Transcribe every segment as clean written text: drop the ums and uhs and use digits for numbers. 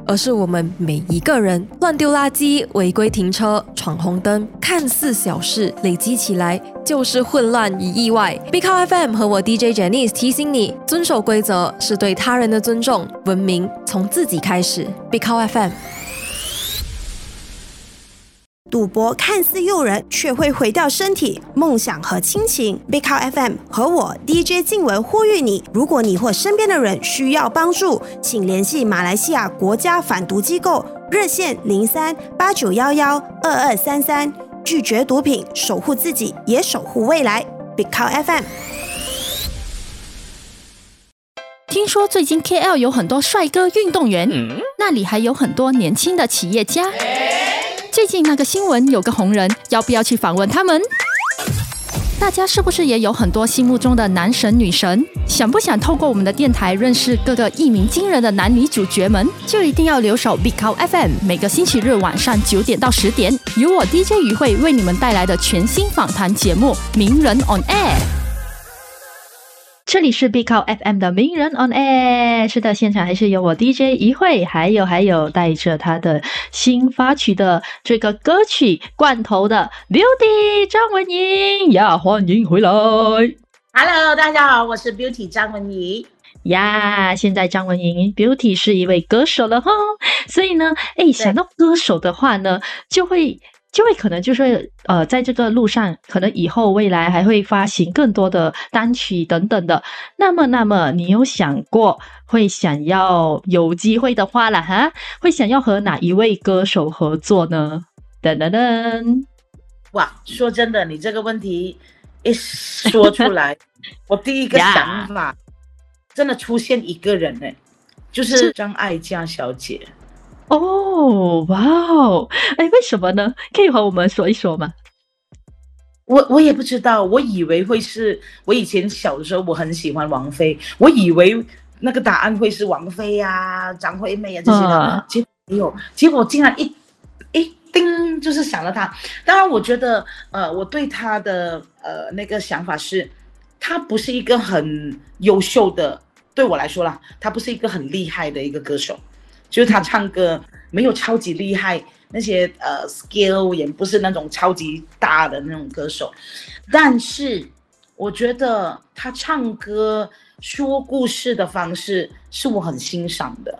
而是我们每一个人乱丢垃圾、违规停车、闯红灯，看似小事，累积起来就是混乱与意外。Big Cow FM 和我 DJ Janice 提醒你，遵守规则是对他人的尊重，文明从自己开始。Big Cow FM。 赌博看似诱人，却会毁掉身体、梦想和亲情。Big Cow FM 和我 DJ 静文呼吁你：如果你或身边的人需要帮助，请联系马来西亚国家反毒机构热线03-8911-2233，拒绝毒品，守护自己，也守护未来。Big Cow FM。 听说最近 KL 有很多帅哥运动员，那里还有很多年轻的企业家。最近那个新闻有个红人，要不要去访问他们？大家是不是也有很多心目中的男神女神？想不想透过我们的电台认识各个一鸣惊人的男女主角们？就一定要留守 Big Cow FM， 每个星期日晚上9点到10点，由我 DJ 于慧为你们带来的全新访谈节目《名人 on Air》。这里是 Big Cow FM 的名人 on air， 是的，现场还是有我 DJ 于慧，还有带着他的新发曲的这个歌曲罐头的 Beauty 张文莹呀，欢迎回来。 Hello， 大家好，我是 Beauty 张文莹呀。现在张文莹 Beauty 是一位歌手了哈，所以呢，想到歌手的话呢，就会可能就是在这个路上，可能以后未来还会发行更多的单曲等等的。那么你有想过会想要有机会的话啦哈，会想要和哪一位歌手合作呢？噔噔噔！ 哇，说真的，你这个问题一说出来，我第一个想法真的出现一个人就是张艾嘉小姐。 哦，哇哦，为什么呢？可以和我们说一说吗？ 我也不知道，我以为会是，我以前小的时候我很喜欢王菲，我以为那个答案会是王菲啊、张惠妹啊这些的，结果没有，结果竟然一叮就是想了她。当然，我觉得我对她的那个想法是，她不是一个很优秀的，对我来说啦，她不是一个很厉害的一个歌手。就是他唱歌没有超级厉害，那些skill 也不是那种超级大的那种歌手，但是我觉得他唱歌说故事的方式是我很欣赏的。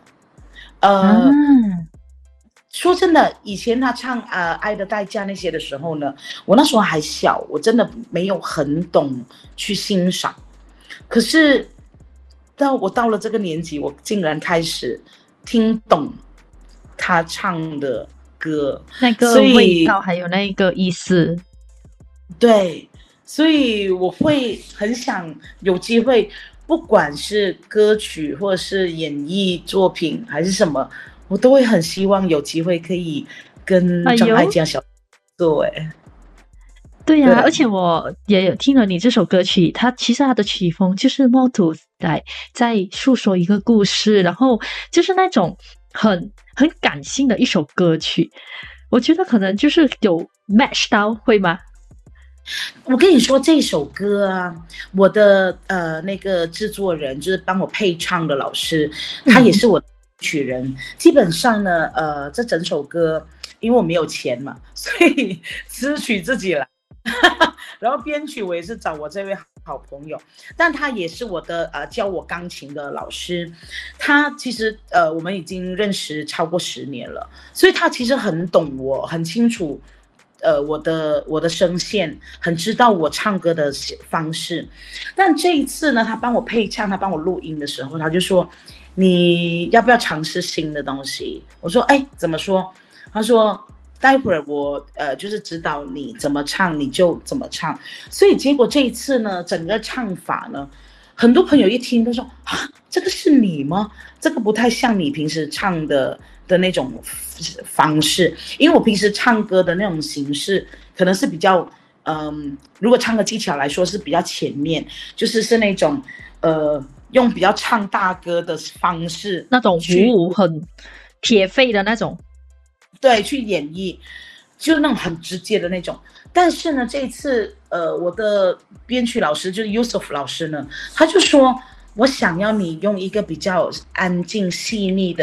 说真的，以前他唱爱的代价那些的时候呢，我那时候还小，我真的没有很懂去欣赏。可是我到了这个年纪，我竟然开始听懂他唱的歌， 那个味道还有那个意思。 对，所以我会很想有机会，不管是歌曲或者是演艺作品还是什么，我都会很希望有机会可以跟张艾嘉小姐做。 对呀，而且我也有听了你这首歌曲，其实它的曲风就是模图在诉说一个故事，然后就是那种很感性的一首歌曲。我觉得可能就是有 match 到，会吗？ 我跟你说，这首歌啊，我的那个制作人就是帮我配唱的老师，他也是我的曲人。基本上呢，这整首歌因为我没有钱嘛，所以词曲自己来。然后编曲我也是找我这位好朋友，但他也是我的教我钢琴的老师。他其实我们已经认识超过10年了，所以他其实很懂我，很清楚我的声线，很知道我唱歌的方式。但这一次呢，他帮我配唱，他帮我录音的时候，他就说你要不要尝试新的东西？我说怎么说？他说待会儿我就是指导你怎么唱，你就怎么唱。所以结果这一次呢，整个唱法呢，很多朋友一听都说啊，这个是你吗？这个不太像你平时唱的那种方式。因为我平时唱歌的那种形式可能是比较如果唱歌技巧来说是比较前面，是那种用比较唱大歌的方式， 那种鼓舞很铁肺的那种。 对，去演绎，就是那种很直接的那种。但是呢，这一次我的编曲老师就是 Yusuf 老师呢，他就说我想要你用一个比较安静细腻的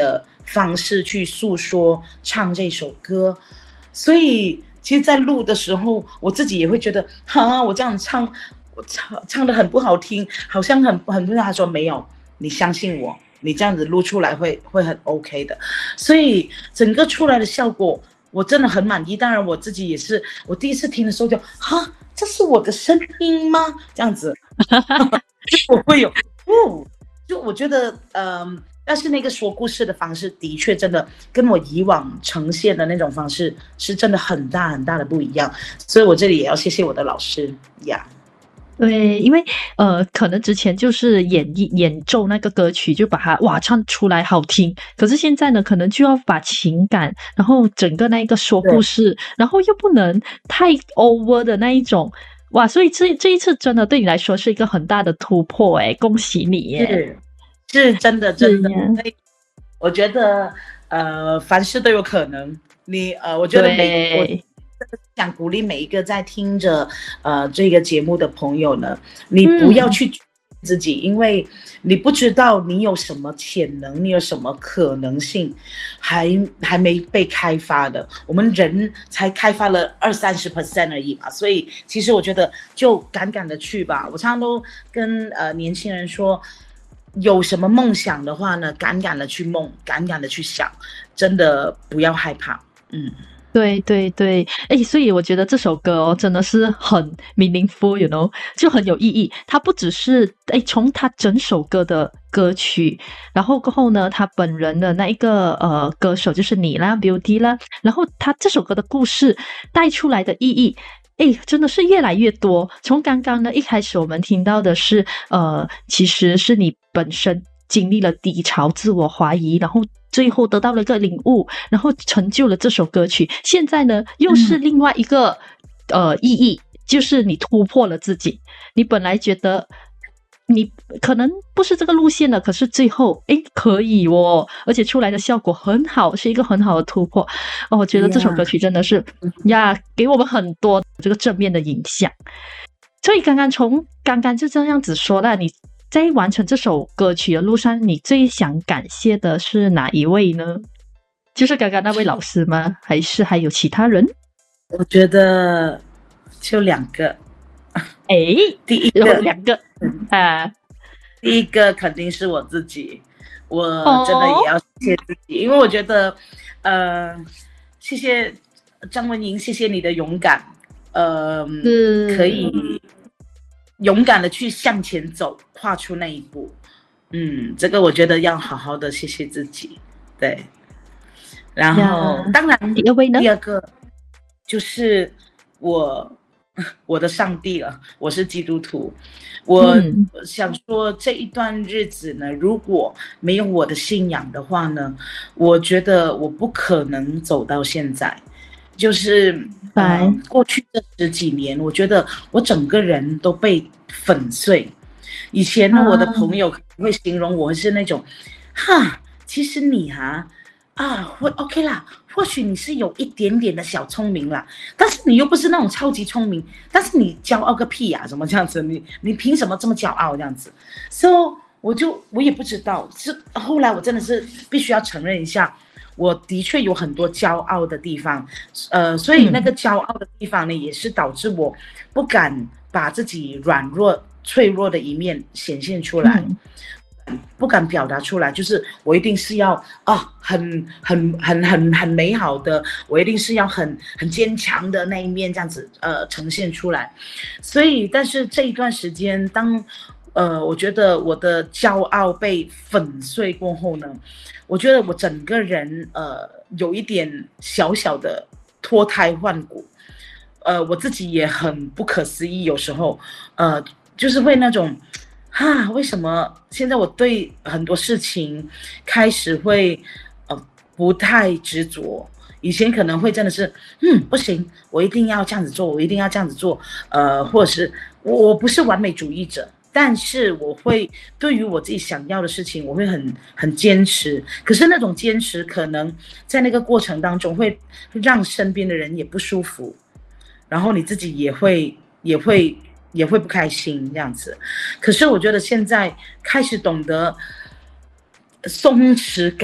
方式去诉说唱这首歌。所以其实在录的时候我自己也会觉得我这样唱我唱得很不好听，好像很多人。他说没有，你相信我，你这样子录出来会很 OK 的。所以整个出来的效果我真的很满意。当然我自己也是，我第一次听的时候就这是我的声音吗？这样子我会有就我觉得但是那个说故事的方式的确真的跟我以往呈现的那种方式是真的很大很大的不一样。所以我这里也要谢谢我的老师呀。 对，因为可能之前就是演奏那个歌曲，就把它唱出来好听。可是现在呢，可能就要把情感，然后整个那一个说故事，然后又不能太 over 的那一种。所以这一次真的对你来说是一个很大的突破恭喜你耶！ 是真的。所以我觉得凡事都有可能。我觉得我想鼓励每一个在听着这个节目的朋友呢，你不要去自己，因为你不知道你有什么潜能，你有什么可能性还没被开发的。我们人才开发了20-30% 而已嘛，所以其实我觉得就敢的去吧。我常常都跟年轻人说，有什么梦想的话呢，敢的去梦，敢的去想，真的不要害怕。 对，所以我觉得这首歌真的是很 meaningful you know， 就很有意义。它不只是从他整首歌的歌曲，然后过后呢他本人的那一个歌手就是你啦 Beauty 啦，然后他这首歌的故事带出来的意义真的是越来越多。从刚刚呢一开始我们听到的是其实是你本身经历了低潮，自我怀疑，然后最后得到了一个领悟，然后成就了这首歌曲。现在呢又是另外一个意义，就是你突破了自己。你本来觉得你可能不是这个路线的，可是最后可以而且出来的效果很好，是一个很好的突破。我觉得这首歌曲真的是给我们很多这个正面的影响。所以从刚刚就这样子说了，你在完成这首歌曲的路上，你最想感谢的是哪一位呢？就是刚刚那位老师吗？还是还有其他人？ 我觉得就2个。第一个 2个第一个肯定是我自己，我真的也要谢谢自己，因为我觉得谢谢张文莹，谢谢你的勇敢，可以勇敢的去向前走，跨出那一步。这个我觉得要好好的谢谢自己。对，然后当然第二个就是我的上帝了，我是基督徒。我想说这一段日子呢，如果没有我的信仰的话呢，我觉得我不可能走到现在。就是过去这10几年，我觉得我整个人都被粉碎。以前呢，我的朋友会形容我是那种其实你会 OK 啦，或许你是有一点点的小聪明啦，但是你又不是那种超级聪明，但是你骄傲个屁怎么这样子？你凭什么这么骄傲这样子？ So 我也不知道，是后来我真的是必须要承认一下，我的确有很多骄傲的地方，所以那个骄傲的地方呢，也是导致我不敢把自己软弱脆弱的一面显现出来。不敢表达出来，就是我一定是要很美好的，我一定是要很坚强的那一面这样子呈现出来。所以但是这一段时间当我觉得我的骄傲被粉碎过后呢，我觉得我整个人有一点小小的脱胎换骨。我自己也很不可思议，有时候就是会那种为什么现在我对很多事情开始会不太执着？以前可能会真的是不行，我一定要这样子做，我一定要这样子做，或者是我不是完美主义者，但是我会对于我自己想要的事情，我会很坚持。可是那种坚持可能在那个过程当中会让身边的人也不舒服，然后你自己也会不开心这样子。可是我觉得现在开始懂得松弛感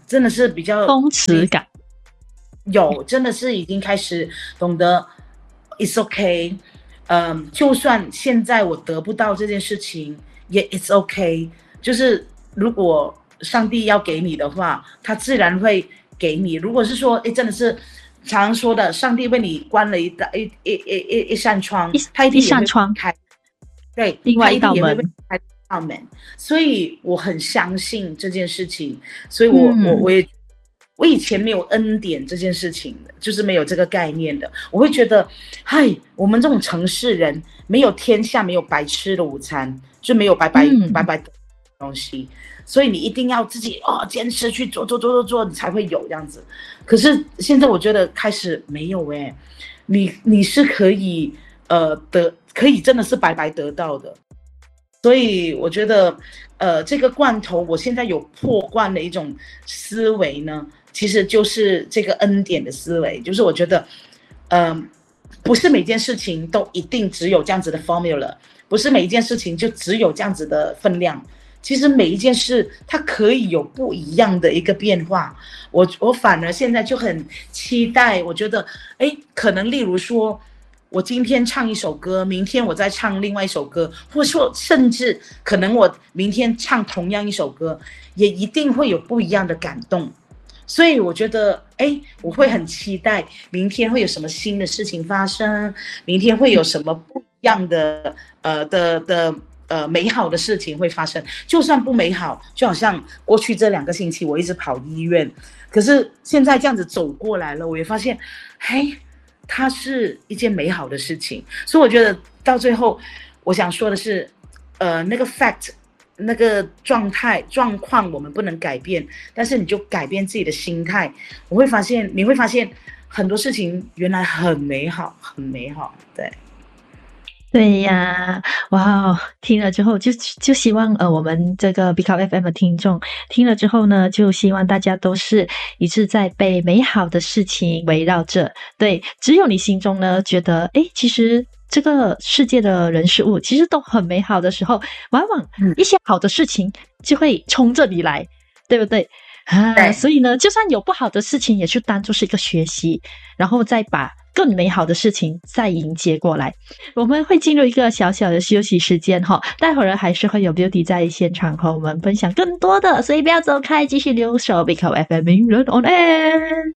真的是比较松弛感， 有，真的是已经开始懂得 it's okay，就算现在我得不到这件事情，也 it's okay， 就是如果上帝要给你的话，他自然会给你。如果是说，真的是常说的，上帝为你关了一扇窗，他一定也会开，对， 另外一道门， 开一道门。所以我很相信这件事情，所以我以前没有恩典这件事情的，就是没有这个概念的。我会觉得，我们这种城市人没有天下没有白吃的午餐，就没有白白的东西，所以你一定要自己坚持去做，你才会有这样子。可是现在我觉得开始没有你是可以可以真的是白白得到的。所以我觉得这个罐头我现在有破罐的一种思维呢，其实就是这个恩典的思维，就是我觉得不是每件事情都一定只有这样子的 formula， 不是每一件事情就只有这样子的分量，其实每一件事它可以有不一样的一个变化。我反而现在就很期待，我觉得可能例如说我今天唱一首歌，明天我再唱另外一首歌，或者说甚至可能我明天唱同样一首歌，也一定会有不一样的感动。所以我觉得我会很期待明天会有什么新的事情发生，明天会有什么不一样的美好的事情会发生。就算不美好，就好像过去这2个星期我一直跑医院，可是现在这样子走过来了，我也发现它是一件美好的事情。所以我觉得到最后我想说的是那个 fact 那个状况我们不能改变，但是你就改变自己的心态，你会发现很多事情原来很美好，很美好。 对呀，哇，听了之后就希望我们这个 BCOW FM 的听众听了之后呢，就希望大家都是一直在被美好的事情围绕着。对，只有你心中呢觉得其实这个世界的人事物其实都很美好的时候，往往一些好的事情就会冲着你来，对不对？所以呢，就算有不好的事情，也就当作是一个学习，然后再把更美好的事情再迎接过来。我们会进入一个小小的休息时间待会儿还是会有 Beauty 在现场和我们分享更多的，所以不要走开，继续留守 BCOW FM 音乐 on air。